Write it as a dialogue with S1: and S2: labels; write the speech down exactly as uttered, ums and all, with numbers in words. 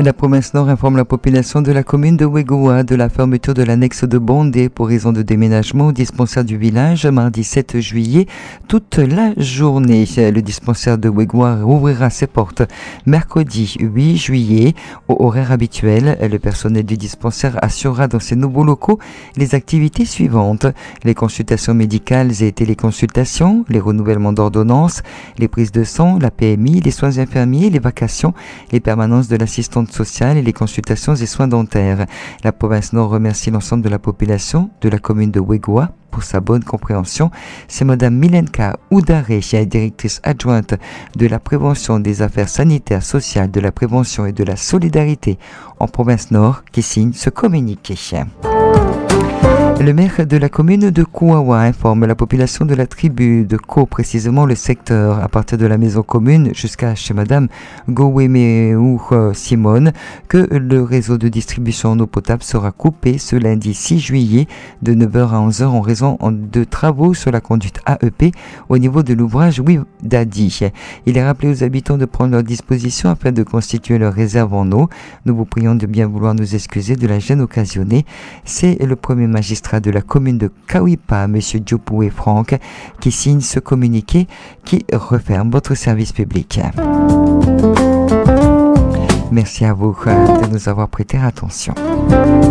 S1: La province Nord informe la population de la commune de Wegoa de la fermeture de l'annexe de Bondé pour raison de déménagement au dispensaire du village mardi sept juillet toute la journée. Le dispensaire de Wegoa rouvrira ses portes mercredi huit juillet au horaire habituel. Le personnel du dispensaire assurera dans ses nouveaux locaux les activités suivantes: les consultations médicales et téléconsultations, les renouvellements d'ordonnances, les prises de sang, la P M I, les soins infirmiers, les vacations, les permanences de l'assistante sociale et les consultations et soins dentaires. La province Nord remercie l'ensemble de la population de la commune de Wegoa pour sa bonne compréhension. C'est Madame Milenka Oudaré, directrice adjointe de la prévention des affaires sanitaires, sociales, de la prévention et de la solidarité en province Nord, qui signe ce communiqué. Le maire de la commune de Kouawa informe la population de la tribu de Ko, précisément le secteur à partir de la maison commune jusqu'à chez Madame Gowemeu Simone, que le réseau de distribution en eau potable sera coupé ce lundi six juillet de neuf heures à onze heures en raison de travaux sur la conduite A E P au niveau de l'ouvrage Ouidadi. Il est rappelé aux habitants de prendre leurs dispositions afin de constituer leur réserve en eau. Nous vous prions de bien vouloir nous excuser de la gêne occasionnée. C'est le premier magistrat de la commune de Kawipa, M. Diopoué Franck, qui signe ce communiqué qui referme votre service public. Merci à vous de nous avoir prêté attention.